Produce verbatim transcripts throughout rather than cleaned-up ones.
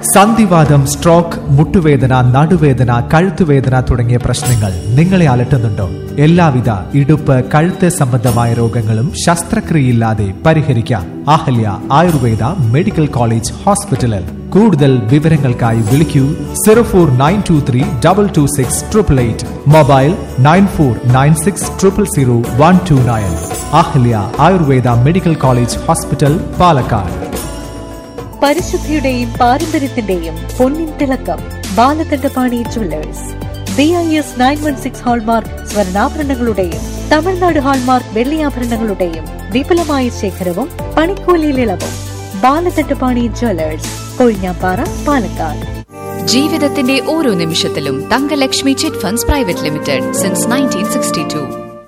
സന്ധിവാതം, stroke, മുട്ടുവേദന, നടുവേദന, കഴുത്തുവേദന തുടങ്ങിയ പ്രശ്നങ്ങൾ നിങ്ങളെ അലട്ടുന്നുണ്ടോ? എല്ലാവിധ ഇടുപ്പ്, കഴുത്ത് സംബന്ധമായ രോഗങ്ങളും ശസ്ത്രക്രിയയില്ലാതെ പരിഹരിക്കാം. അഹല്യ ആയുർവേദ മെഡിക്കൽ കോളേജ് ഹോസ്പിറ്റലിൽ. കൂടുതൽ വിവരങ്ങൾക്കായി വിളിക്കൂ zero four nine to three double two six triple eight. Mobile nine four nine six triple zero one two nine. Ahalya Ayurveda medical college hospital, Palakkad. പരിശുദ്ധിയുടെയും പാരമ്പര്യത്തിന്റെയും പൊന്നിൻ തിളക്കം Balakandapani Jewellers. B I S nine one six hallmark സ്വർണ്ണാഭരണങ്ങളുടെയും Tamil Nadu hallmark വെള്ളിയാഭരണങ്ങളുടെയും വിപുലമായ ശേഖരവും പണിക്കൂലിയിൽ ഇളവും. Balakandapani Jewellers, Kozhinjampara, Palakkad. ജീവിതത്തിന്റെ ഓരോ നിമിഷത്തിലും Thankalakshmi chit funds private limited since nineteen sixty to.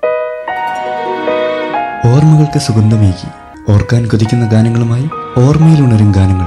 ഓർമ്മകൾക്ക് സുഗന്ധമേകി ഓർക്കാൻ കൊതിക്കുന്ന ഗാനങ്ങളുമായി ഓർമ്മയിലുണരും ഗാനങ്ങൾ.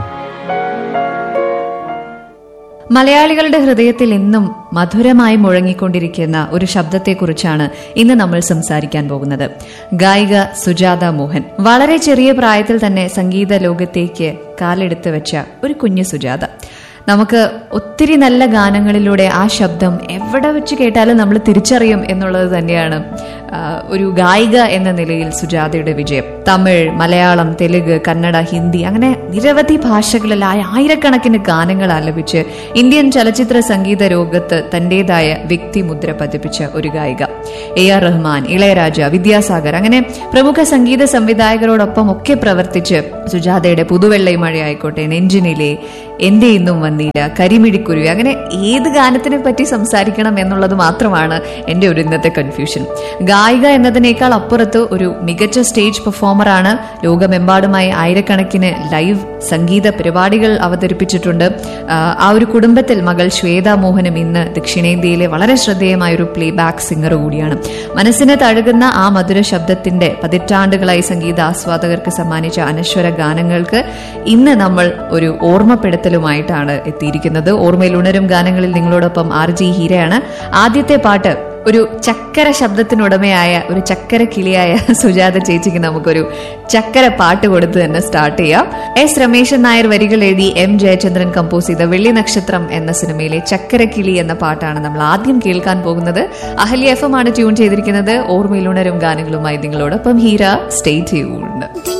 മലയാളികളുടെ ഹൃദയത്തിൽ എന്നും മധുരമായി മുഴങ്ങിക്കൊണ്ടിരിക്കുന്ന ഒരു ശബ്ദത്തെക്കുറിച്ചാണ് ഇന്ന് നമ്മൾ സംസാരിക്കാൻ പോകുന്നത്. ഗായിക സുജാത മോഹൻ. വളരെ ചെറിയ പ്രായത്തിൽ തന്നെ സംഗീത ലോകത്തേക്ക് കാലെടുത്ത് വെച്ച ഒരു കുഞ്ഞു സുജാത. നമുക്ക് ഒത്തിരി നല്ല ഗാനങ്ങളിലൂടെ ആ ശബ്ദം എവിടെ വെച്ച് കേട്ടാലും നമ്മൾ തിരിച്ചറിയും എന്നുള്ളത് തന്നെയാണ് ഒരു ഗായിക എന്ന നിലയിൽ സുജാതയുടെ വിജയം. തമിഴ്, മലയാളം, തെലുങ്ക്, കന്നഡ, ഹിന്ദി അങ്ങനെ നിരവധി ഭാഷകളിലായ ആയിരക്കണക്കിന് ഗാനങ്ങൾ ആലപിച്ച് ഇന്ത്യൻ ചലച്ചിത്ര സംഗീത ലോകത്ത് തന്റേതായ വ്യക്തിമുദ്ര പതിപ്പിച്ച ഒരു ഗായിക. എ ആർ റഹ്മാൻ, ഇളയരാജ, വിദ്യാസാഗർ അങ്ങനെ പ്രമുഖ സംഗീത സംവിധായകരോടൊപ്പം ഒക്കെ പ്രവർത്തിച്ച് സുജാതയുടെ പുതുവെള്ളൈ മഴയായിക്കോട്ടെ, നെഞ്ചിനിലെ, എന്റെ ഇന്നും വന്നില്ല, കരിമിഴിക്കുരുവി അങ്ങനെ ഏത് ഗാനത്തിനെ പറ്റി സംസാരിക്കണം എന്നുള്ളത് മാത്രമാണ് എന്റെ ഒരു ഇന്നത്തെ കൺഫ്യൂഷൻ. ഗായിക എന്നതിനേക്കാൾ അപ്പുറത്ത് ഒരു മികച്ച സ്റ്റേജ് പെർഫോമറാണ്. ലോകമെമ്പാടുമായി ആയിരക്കണക്കിന് ലൈവ് സംഗീത പരിപാടികൾ അവതരിപ്പിച്ചിട്ടുണ്ട്. ആ ഒരു കുടുംബത്തിൽ മകൾ ശ്വേത മോഹനും ഇന്ന് ദക്ഷിണേന്ത്യയിലെ വളരെ ശ്രദ്ധേയമായ ഒരു പ്ലേ ബാക്ക് സിംഗർ കൂടിയാണ്. മനസ്സിനെ തഴുകുന്ന ആ മധുര ശബ്ദത്തിന്റെ പതിറ്റാണ്ടുകളായി സംഗീത ആസ്വാദകർക്ക് സമ്മാനിച്ച അനശ്വര ഗാനങ്ങൾക്ക് ഇന്ന് നമ്മൾ ഒരു ഓർമ്മപ്പെടുത്തലുമായിട്ടാണ് എത്തിയിരിക്കുന്നത്. ഓർമ്മയിൽ ഉണരും ഗാനങ്ങളിൽ നിങ്ങളോടൊപ്പം ആർ ജി ഹീരയാണ്. ആദ്യത്തെ പാട്ട് ഒരു ചക്കര ശബ്ദത്തിനുടമയായ ഒരു ചക്കര കിളിയായ സുജാത ചേച്ചിക്ക് നമുക്കൊരു ചക്കര പാട്ട് കൊടുത്ത് തന്നെ സ്റ്റാർട്ട് ചെയ്യാം. എസ് രമേശൻ നായർ വരികൾ എഴുതി എം ജയചന്ദ്രൻ കമ്പോസ് ചെയ്ത വെള്ളി നക്ഷത്രം എന്ന സിനിമയിലെ ചക്കര കിളി എന്ന പാട്ടാണ് നമ്മൾ ആദ്യം കേൾക്കാൻ പോകുന്നത്. അഹല്യ എഫ് എം ആണ് ട്യൂൺ ചെയ്തിരിക്കുന്നത്. ഓർമ്മയിലുണരും ഗാനങ്ങളുമായി നിങ്ങളോടൊപ്പം ഹീര. Stay tuned.